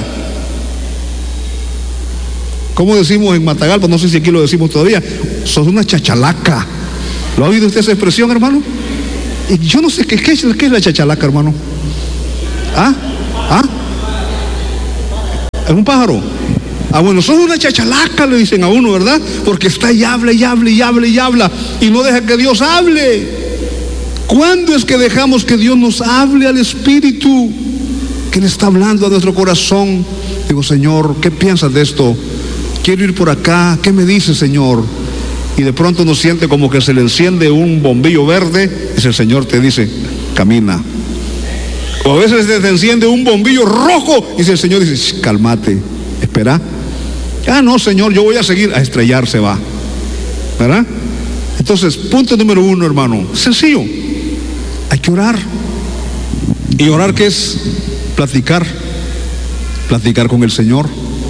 ¿Cómo decimos en Matagalpa? No sé si aquí lo decimos todavía. Sos una chachalaca. ¿Lo ha oído usted esa expresión, hermano? Y yo no sé qué, qué, qué es la chachalaca, hermano. ¿Ah? ¿Ah? ¿Es un pájaro? Ah, bueno, sos una chachalaca, le dicen a uno, ¿verdad? Porque está y habla y habla y habla y habla y no deja que Dios hable. ¿Cuándo es que dejamos que Dios nos hable al Espíritu? Que le está hablando a nuestro corazón. Digo, Señor, ¿qué piensas de esto? Quiero ir por acá, ¿qué me dice, Señor? Y de pronto uno siente como que se le enciende un bombillo verde, y el Señor te dice, camina. O a veces se te enciende un bombillo rojo, y el Señor dice, cálmate, espera. Ah, no, Señor, yo voy a seguir. A estrellarse va, ¿verdad? Entonces, punto número uno, hermano, sencillo, hay que orar. ¿Y orar qué es? Platicar, platicar con el Señor.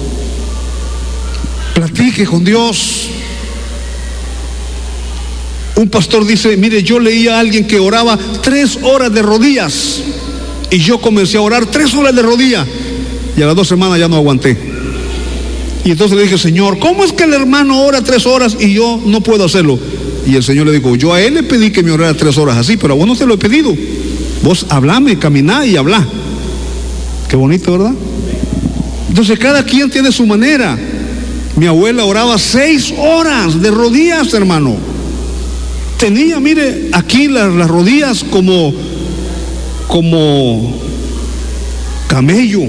Platique con Dios. Un pastor dice, mire, yo leía a alguien que oraba tres horas de rodillas, y yo comencé a orar tres horas de rodillas, y a las dos semanas ya no aguanté. Y entonces le dije, Señor, ¿cómo es que el hermano ora tres horas y yo no puedo hacerlo? Y el Señor le dijo, yo a él le pedí que me orara tres horas así, pero a vos no te lo he pedido. Vos hablame, caminá y hablá. Qué bonito, ¿verdad? Entonces cada quien tiene su manera. Mi abuela oraba seis horas de rodillas, hermano. Tenía, mire, aquí las, las rodillas como, como camello.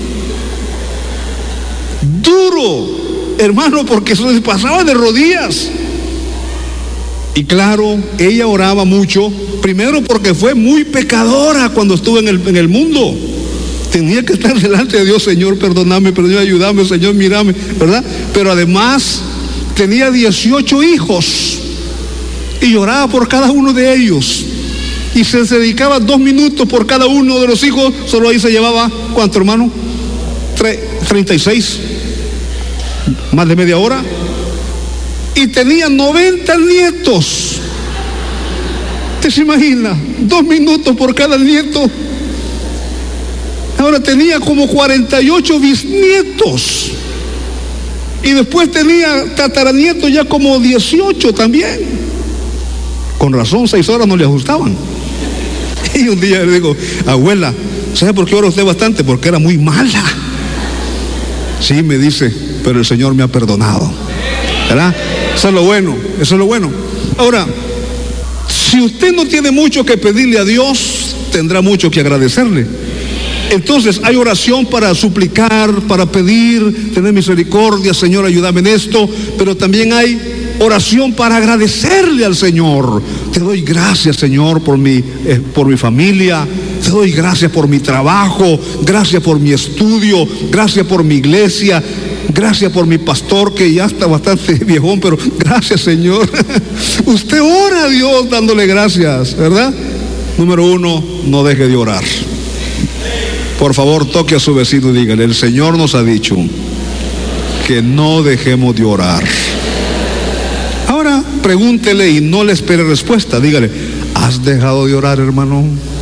Duro, hermano, porque eso se pasaba de rodillas. Y claro, ella oraba mucho, primero porque fue muy pecadora cuando estuvo en el, en el mundo. Tenía que estar delante de Dios, Señor, perdóname, perdóname, ayúdame, Señor, mírame, ¿verdad? Pero además tenía dieciocho hijos y lloraba por cada uno de ellos. Y se, se dedicaba dos minutos por cada uno de los hijos. Solo ahí se llevaba, ¿cuánto, hermano? Tre, treinta y seis. Más de media hora. Y tenía noventa nietos. ¿Te se imagina? Dos minutos por cada nieto. Ahora tenía como cuarenta y ocho bisnietos. Y después tenía tataranietos ya como dieciocho también. Con razón, seis horas no le ajustaban. Y un día le digo, abuela, ¿sabe por qué ora usted bastante? Porque era muy mala. Sí, me dice, pero el Señor me ha perdonado, ¿verdad? Eso es lo bueno, eso es lo bueno. Ahora, si usted no tiene mucho que pedirle a Dios, tendrá mucho que agradecerle. Entonces hay oración para suplicar, para pedir, tener misericordia, Señor, ayúdame en esto, pero también hay oración para agradecerle al Señor. Te doy gracias, Señor, por mi, eh, por mi familia. Te doy gracias por mi trabajo. Gracias por mi estudio. Gracias por mi iglesia. Gracias por mi pastor, que ya está bastante viejón, pero gracias, Señor. Usted ora a Dios dándole gracias, ¿verdad? Número uno, no deje de orar. Por favor, toque a su vecino y dígale, el Señor nos ha dicho que no dejemos de orar. Ahora pregúntele y no le espere respuesta. Dígale, ¿has dejado de orar, hermano?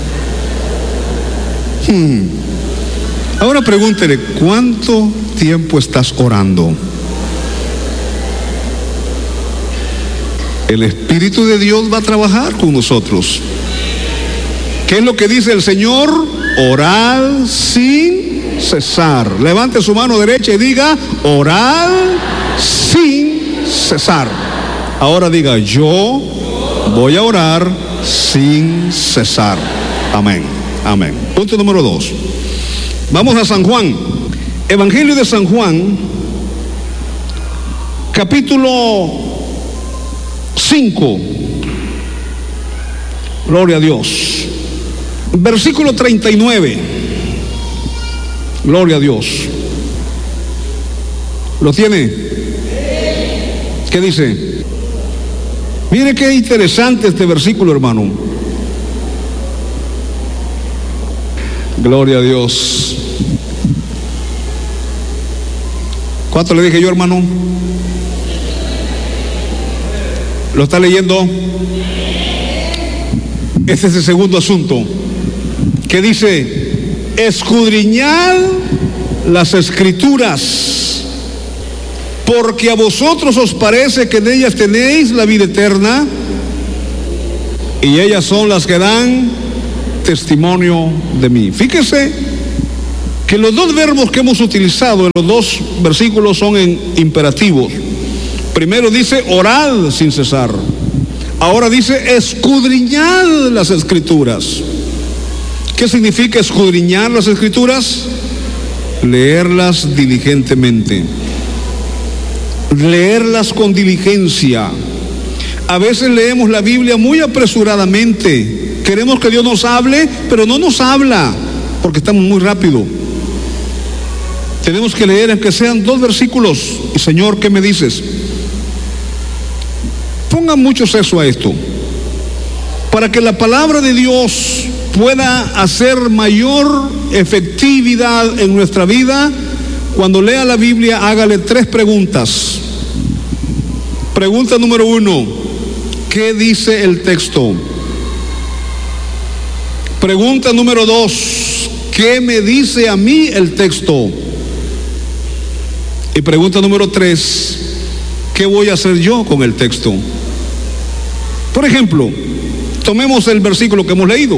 Hmm. Ahora pregúntele, ¿cuánto tiempo estás orando? El Espíritu de Dios va a trabajar con nosotros. ¿Qué es lo que dice el Señor? Orad sin cesar. Levante su mano derecha y diga, orad sin cesar. Ahora diga, yo voy a orar sin cesar. Amén, amén. Punto número dos. Vamos a San Juan. Evangelio de San Juan, capítulo cinco. Gloria a Dios. Versículo treinta y nueve. Gloria a Dios. ¿Lo tiene? ¿Qué dice? Mire qué interesante este versículo, hermano. Gloria a Dios. ¿Cuánto le dije yo, hermano? ¿Lo está leyendo? Este es el segundo asunto. que dice: escudriñad las Escrituras, porque a vosotros os parece que en ellas tenéis la vida eterna, y ellas son las que dan testimonio de mí. Fíjese que los dos verbos que hemos utilizado en los dos versículos son en imperativos. Primero dice orad sin cesar. Ahora dice escudriñad las Escrituras. ¿Qué significa escudriñar las Escrituras? Leerlas diligentemente, leerlas con diligencia. A veces leemos la Biblia muy apresuradamente. Queremos que Dios nos hable, pero no nos habla porque estamos muy rápido. Tenemos que leer aunque sean dos versículos. Y Señor, ¿qué me dices? Pongan mucho sexo a esto, para que la palabra de Dios pueda hacer mayor efectividad en nuestra vida. Cuando lea la Biblia, hágale tres preguntas. Pregunta número uno: ¿qué dice el texto? Pregunta número dos: ¿qué me dice a mí el texto? Y pregunta número tres: ¿qué voy a hacer yo con el texto? Por ejemplo, tomemos el versículo que hemos leído.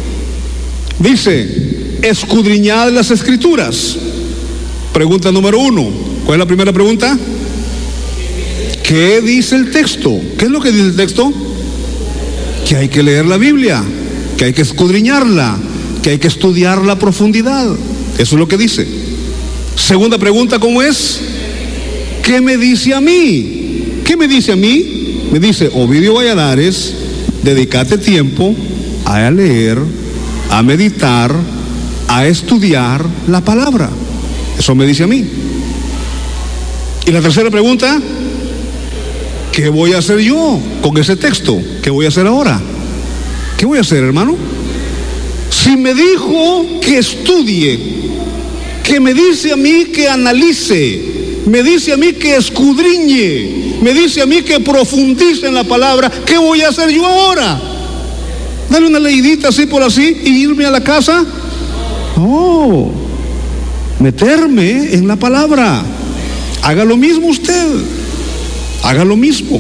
Dice: escudriñad las Escrituras. Pregunta número uno. ¿Cuál es la primera pregunta? ¿Qué dice el texto? ¿Qué es lo que dice el texto? Que hay que leer la Biblia, que hay que escudriñarla, que hay que estudiarla a profundidad. Eso es lo que dice. Segunda pregunta, ¿cómo es? ¿Qué me dice a mí? ¿Qué me dice a mí? Me dice: Ovidio Valladares, dedícate tiempo a leer, a meditar, a estudiar la palabra. Eso me dice a mí. Y la tercera pregunta: ¿qué voy a hacer yo con ese texto? ¿Qué voy a hacer ahora? ¿Qué voy a hacer, hermano? Si me dijo que estudie, que me dice a mí que analice, me dice a mí que escudriñe, me dice a mí que profundice en la palabra, ¿qué voy a hacer yo ahora? ¿Darle una leidita así por así y irme a la casa? No, meterme en la palabra. Haga lo mismo usted, haga lo mismo.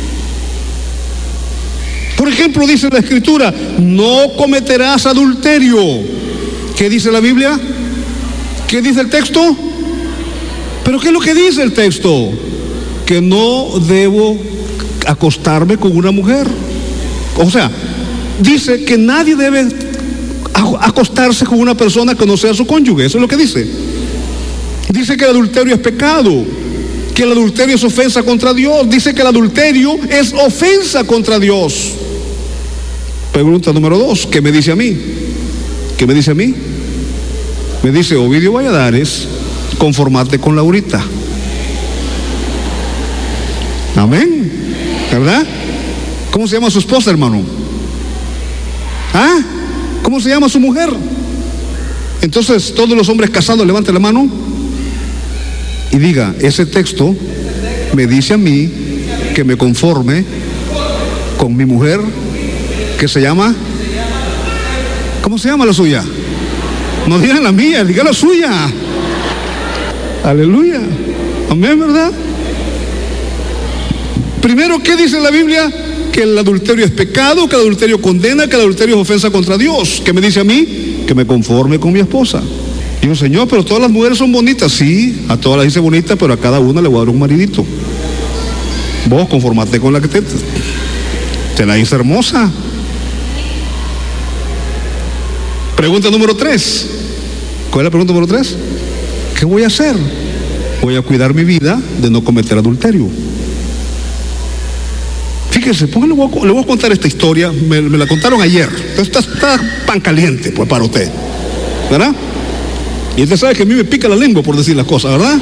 Por ejemplo, dice la Escritura: no cometerás adulterio. ¿Qué dice la Biblia? ¿Qué dice el texto? ¿Pero qué es lo que dice el texto? Que no debo acostarme con una mujer. O sea, dice que nadie debe acostarse con una persona que no sea su cónyuge. Eso es lo que dice. Dice que el adulterio es pecado, que el adulterio es ofensa contra Dios. Dice que el adulterio es ofensa contra Dios. Pregunta número dos: ¿qué me dice a mí? ¿Qué me dice a mí? Me dice: Ovidio Valladares, conformarte con Laurita. Amén, ¿verdad? ¿Cómo se llama su esposa, hermano? ¿Ah? ¿Cómo se llama su mujer? Entonces, todos los hombres casados levanten la mano y diga: ese texto me dice a mí que me conforme con mi mujer, que se llama, ¿cómo se llama la suya? No digan la mía, digan la suya. Aleluya, amén, ¿verdad? Primero, ¿qué dice la Biblia? Que el adulterio es pecado, que el adulterio condena, que el adulterio es ofensa contra Dios. ¿Qué me dice a mí? Que me conforme con mi esposa. Digo: Señor, pero todas las mujeres son bonitas. Sí, a todas las dice bonitas, pero a cada una le voy a dar un maridito. Vos conformate con la que te, te la dice hermosa. Pregunta número tres. ¿Cuál es la pregunta número tres? ¿Qué voy a hacer? Voy a cuidar mi vida de no cometer adulterio. Fíjese, pues le voy a, le voy a contar esta historia. Me, me la contaron ayer. Está, está pan caliente, pues, para usted, ¿verdad? Y usted sabe que a mí me pica la lengua por decir las cosas, ¿verdad?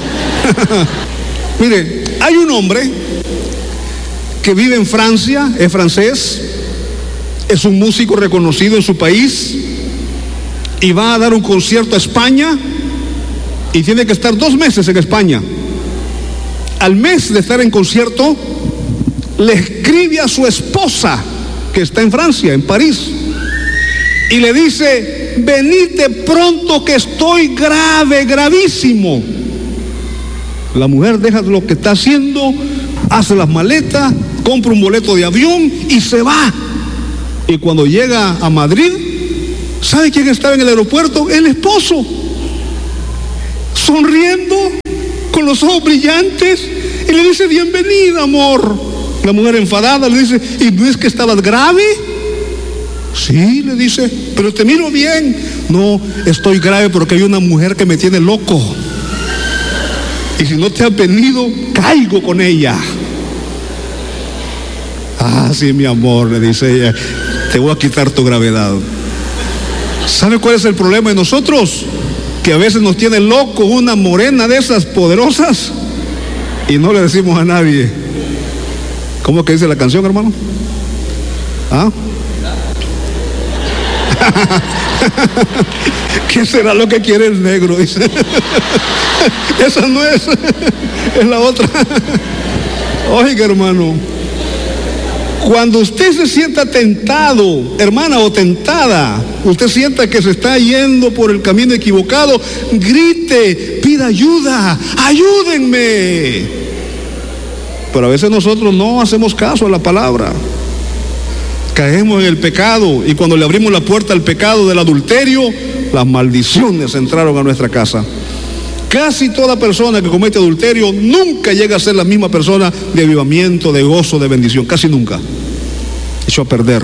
Mire, hay un hombre que vive en Francia, es francés, es un músico reconocido en su país y va a dar un concierto a España y tiene que estar dos meses en España. Al mes de estar en concierto, le escribe a su esposa que está en Francia, en París, y le dice: venid de pronto que estoy grave, gravísimo. La mujer deja lo que está haciendo, hace las maletas, compra un boleto de avión y se va. Y cuando llega a Madrid, ¿sabe quién estaba en el aeropuerto? El esposo, sonriendo, con los ojos brillantes, y le dice: bienvenida, amor. La mujer enfadada le dice: ¿y no es que estabas grave? Sí, le dice, pero te miro bien. No, estoy grave porque hay una mujer que me tiene loco, y si no te has venido, caigo con ella. Ah, sí, mi amor, le dice ella, te voy a quitar tu gravedad. ¿Sabe cuál es el problema de nosotros? Que a veces nos tiene locos una morena de esas poderosas y no le decimos a nadie. ¿Cómo que dice la canción, hermano? ¿Ah? ¿Qué será lo que quiere el negro? Dice. Esa no es, es la otra. Oiga, hermano, cuando usted se sienta tentado, hermana, o tentada, usted sienta que se está yendo por el camino equivocado, grite, pida ayuda, ayúdenme. Pero a veces nosotros no hacemos caso a la palabra. Caemos en el pecado, y cuando le abrimos la puerta al pecado del adulterio, las maldiciones entraron a nuestra casa. Casi toda persona que comete adulterio nunca llega a ser la misma persona de avivamiento, de gozo, de bendición. Casi nunca. Echó a perder.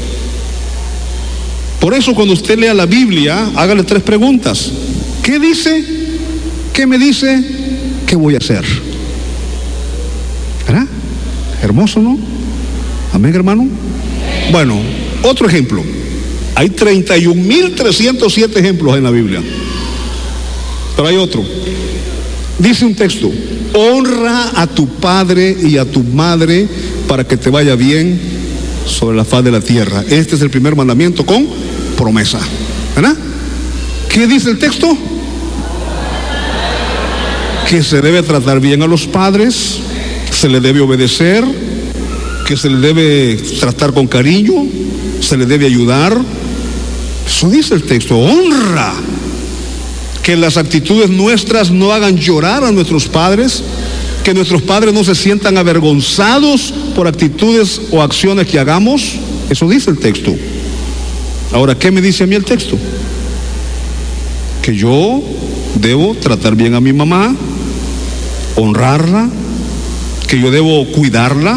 Por eso, cuando usted lea la Biblia, hágale tres preguntas. ¿Qué dice? ¿Qué me dice? ¿Qué voy a hacer? ¿Verdad? Hermoso, ¿no? Amén, hermano. Bueno, otro ejemplo. Hay treinta y un mil trescientos siete ejemplos en la Biblia. Pero hay otro. Dice un texto: honra a tu padre y a tu madre para que te vaya bien sobre la faz de la tierra. Este es el primer mandamiento con promesa. ¿Verdad? ¿Qué dice el texto? Que se debe tratar bien a los padres, se le debe obedecer, que se le debe tratar con cariño, se le debe ayudar. Eso dice el texto, honra. Que las actitudes nuestras no hagan llorar a nuestros padres, que nuestros padres no se sientan avergonzados por actitudes o acciones que hagamos. Eso dice el texto. Ahora, ¿qué me dice a mí el texto? Que yo debo tratar bien a mi mamá, honrarla, que yo debo cuidarla.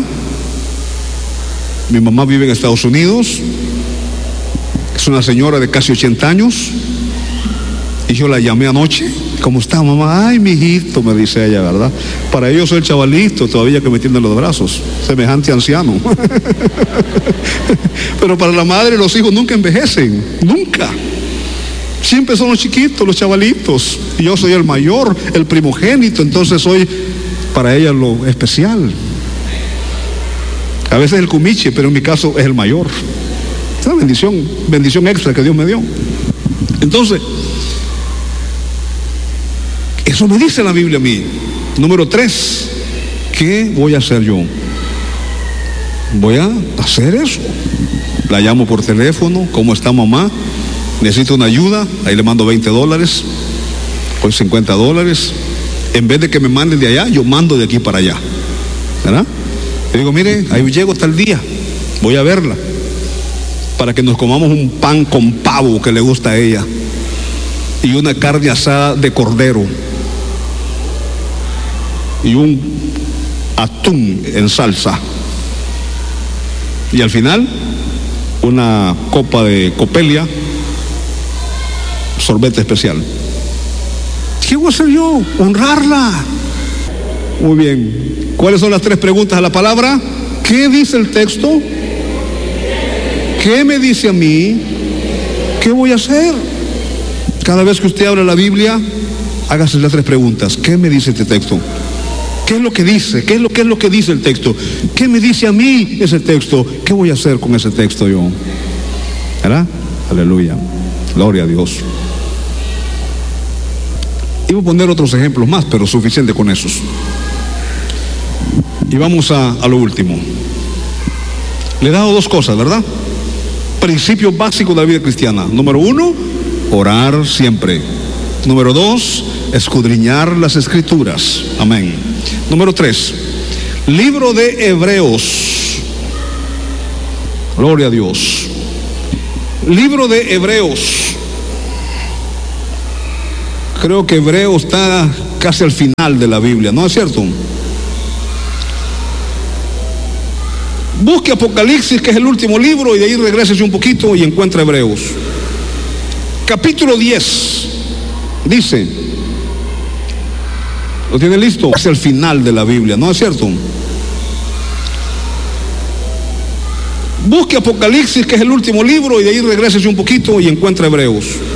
Mi mamá vive en Estados Unidos, es una señora de casi ochenta años, y yo la llamé anoche. ¿Cómo está, mamá? Ay, mi hijito, me dice ella, ¿verdad? Para ellos soy el chavalito todavía que me tiene en los brazos, semejante anciano. Pero para la madre los hijos nunca envejecen, nunca. Siempre son los chiquitos, los chavalitos. Y yo soy el mayor, el primogénito, entonces soy para ella lo especial. A veces el cumiche, pero en mi caso es el mayor. Es una bendición, bendición extra que Dios me dio. Entonces, eso me dice la Biblia a mí. Número tres, ¿qué voy a hacer yo? Voy a hacer eso. La llamo por teléfono: ¿cómo está, mamá? Necesito una ayuda. Ahí le mando veinte dólares, o cincuenta dólares. En vez de que me manden de allá, yo mando de aquí para allá, ¿verdad? Le digo: mire, ahí llego hasta el día, voy a verla, para que nos comamos un pan con pavo que le gusta a ella, y una carne asada de cordero, y un atún en salsa, y al final una copa de Copelia, sorbete especial. ¿Qué voy a hacer yo? Honrarla. Muy bien. ¿Cuáles son las tres preguntas a la palabra? ¿Qué dice el texto? ¿Qué me dice a mí? ¿Qué voy a hacer? Cada vez que usted abra la Biblia, hágase las tres preguntas. ¿Qué me dice este texto? ¿Qué es lo que dice? ¿Qué es lo, qué es lo que dice el texto? ¿Qué me dice a mí ese texto? ¿Qué voy a hacer con ese texto yo? ¿Verdad? Aleluya. Gloria a Dios. Iba a poner otros ejemplos más, pero suficiente con esos. Y vamos a, a lo último. Le he dado dos cosas, ¿verdad? Principios básicos de la vida cristiana. Número uno, orar siempre. Número dos, escudriñar las escrituras. Amén. Número tres, libro de Hebreos. Gloria a Dios. Libro de Hebreos. Creo que Hebreos está casi al final de la Biblia, ¿no es cierto? Busque Apocalipsis, que es el último libro, y de ahí regrésese un poquito y encuentra Hebreos. Capítulo diez. Dice, ¿lo tiene listo? Es el final de la Biblia, ¿no es cierto? Busque Apocalipsis, que es el último libro, y de ahí regrésese un poquito y encuentra Hebreos.